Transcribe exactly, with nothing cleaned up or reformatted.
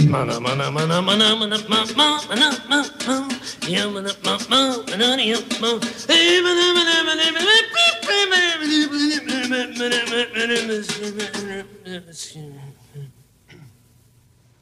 Mana, mana, mana, mana, mana, ma, ma, mana, ma, ma. Ja, mana, ma, ma, mana, ja, ma. Hey, mana, mana, mana, mana, mana, mana, mana, mana, mana, mana, mana, mana, mana, mana, mana, mana, mana,